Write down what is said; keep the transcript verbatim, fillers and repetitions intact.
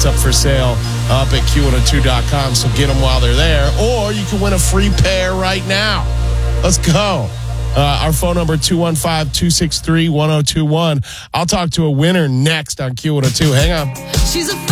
tickets up for sale up at Q one oh two dot com, so get them while they're there. Or you can win a free pair right now. Let's go. Uh, our phone number, two one five, two six three, one oh two one. I'll talk to a winner next on Q one oh two. Hang on. She's a